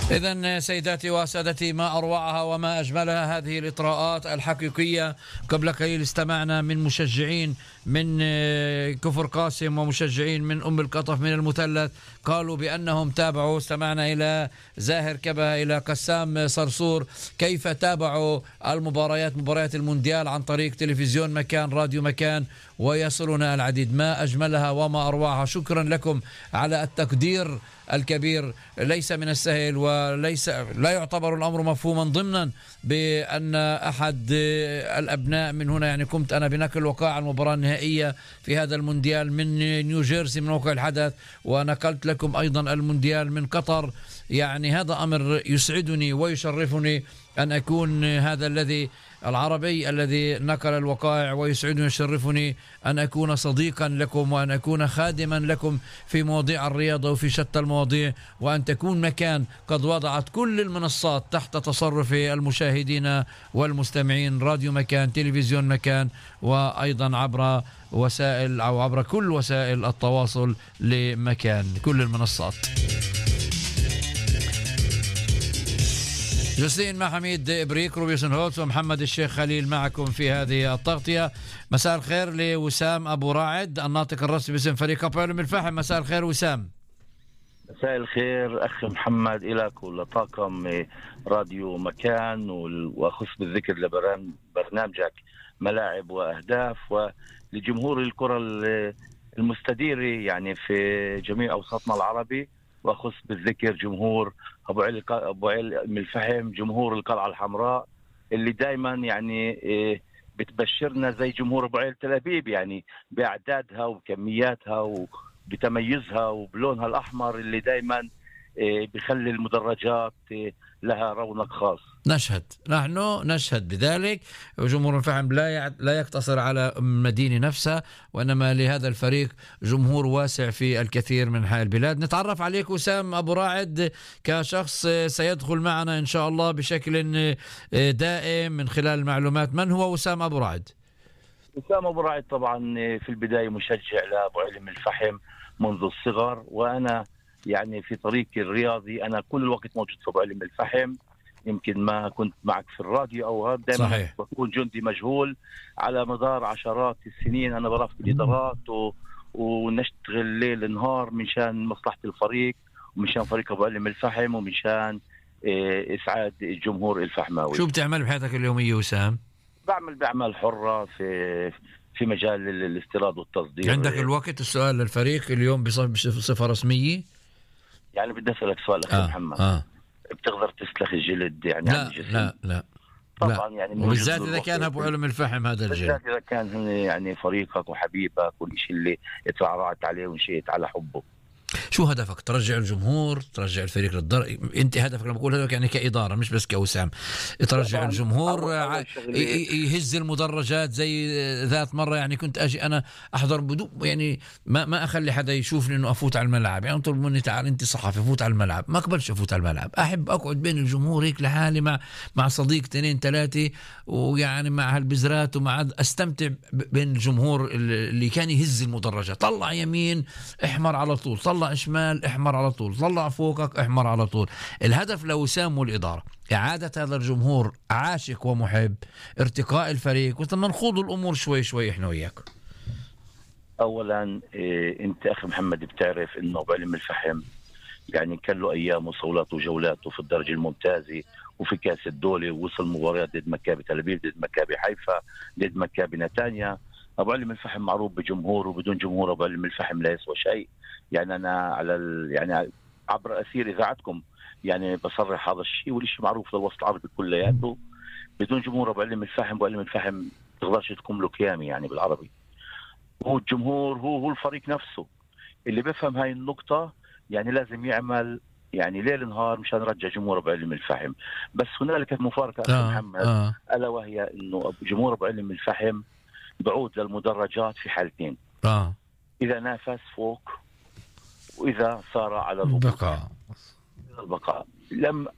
إذن سيداتي وسادتي، ما أروعها وما أجملها هذه الإطراءات الحقيقية. قبل قليل استمعنا من مشجعين من كفر قاسم ومشجعين من أم القطف من المثلث، قالوا بأنهم تابعوا. استمعنا إلى زاهر كبه، إلى قسام صرصور، كيف تابعوا مباريات المونديال عن طريق تلفزيون مكان، راديو مكان، ويصلنا العديد. ما أجملها وما أروعها. شكرا لكم على التقدير الكبير. ليس من السهل، لا يعتبر الأمر مفهوما ضمنا بأن أحد الأبناء من هنا، يعني قمت أنا بنقل وقائع المباراة النهائية في هذا المونديال من نيوجيرسي من موقع الحدث، ونقلت لكم أيضا المونديال من قطر. يعني هذا أمر يسعدني ويشرفني أن أكون هذا العربي الذي نقل الوقائع، ويسعدني ويشرفني أن أكون صديقا لكم، وأن أكون خادما لكم في مواضيع الرياضة وفي شتى المواضيع، وأن تكون مكان قد وضعت كل المنصات تحت تصرف المشاهدين والمستمعين، راديو مكان، تلفزيون مكان، وأيضا عبر وسائل أو عبر كل وسائل التواصل لمكان، كل المنصات. جوسين مع حميد إبريك، روبيسون هولتس، ومحمد الشيخ خليل معكم في هذه التغطية. مساء الخير لوسام أبو راعد، الناطق الرسمي باسم فريق أبو علم الفحم. مساء الخير وسام. مساء الخير أخ محمد، إلك ولطاقم راديو مكان، وأخص بالذكر لبرنامجك ملاعب وأهداف، ولجمهور الكرة المستديرة يعني في جميع أوساطنا العربي، وأخص بالذكر جمهور أبو علم الفحم، جمهور القلعة الحمراء اللي دايما يعني بتبشرنا زي جمهور أبو علم تل أبيب، يعني بأعدادها وبكمياتها وبتميزها وبلونها الأحمر اللي دايما بيخلي المدرجات لها رونق خاص. نحن نشهد بذلك. جمهور الفحم لا يقتصر على المدينة نفسها، وإنما لهذا الفريق جمهور واسع في الكثير من أنحاء البلاد. نتعرف عليك وسام أبو راعد كشخص سيدخل معنا إن شاء الله بشكل دائم من خلال المعلومات. من هو وسام أبو راعد؟ وسام أبو راعد طبعا في البداية مشجع لأبو علم الفحم منذ الصغر، وأنا يعني في طريقي الرياضي أنا كل الوقت موجود في أبو علم الفحم. يمكن ما كنت معك في الراديو أو دائما بكون جندي مجهول على مدار عشرات السنين. أنا برافق الإدارات ونشتغل ليل نهار منشان مصلحة الفريق ومنشان فريق أبو علم الفحم ومنشان إسعاد الجمهور الفحماوي. شو بتعمل بحياتك اليومية وسام؟ بعمل بأعمال حرة في مجال الاستيراد والتصدير. عندك الوقت؟ السؤال للفريق اليوم بصفة رسمية، يعني بدي أسألك سؤال أخي محمد. بتقدر تسلخ الجلد يعني؟ لا طبعا لا. يعني وبالذات إذا كان أبو علم الفحم هذا الجلد، بالذات إذا كان يعني فريقك وحبيبك والشيء اللي اترعرعت عليه ونشيت على حبه. شو هدفك؟ ترجع الجمهور، ترجع الفريق للدرجة؟ انت هدفك، لما بقول هدفك يعني كإدارة مش بس كوسام، ترجع الجمهور، يهز المدرجات زي ذات مرة. يعني كنت اجي انا احضر بدون يعني ما اخلي حدا يشوفني انه افوت على الملعب. يعني طلب مني تعال انت صحفي فوت على الملعب، ما اقبلش افوت على الملعب. احب اقعد بين الجمهور هيك لحالي مع صديق 2-3، ويعني مع هالبزرات، ومع استمتع بين الجمهور اللي كان يهز المدرجات. طلع يمين احمر على طول، طلع شمال احمر على طول، طلع فوقك احمر على طول. الهدف لوسام والإدارة إعادة هذا الجمهور عاشق ومحب، ارتقاء الفريق، وثم نخوض الأمور شوي شوي احنا وياك. أولا انت أخي محمد بتعرف إنه أبو علم الفحم يعني كان له أيام وصولات وجولات في الدرجة الممتازة وفي كأس الدولة، ووصل مباريات ضد مكابي تل أبيب، ضد مكابي حيفا، ضد مكابي نتانيا. أبو علم الفحم معروف بجمهوره، وبدون جمهور أبو علم الفحم لا يسوى شيء. يعني أنا على يعني عبر أثير إذاعتكم يعني بصرح هذا الشيء، والشيء معروف للوسط العربي كلياته. بدون جمهور أبو علم الفحم، أبو علم الفحم تقدرش تكون له كيامي يعني بالعربي. هو الجمهور هو الفريق نفسه اللي بفهم هاي النقطة، يعني لازم يعمل يعني ليل نهار مشان يرجع جمهور أبو علم الفحم. بس هنالك مفارقة أخي محمد، ألا وهي إنه جمهور أبو علم الفحم بعود للمدرجات في حالتين: إذا نافس فوق، وإذا صار على البقاء.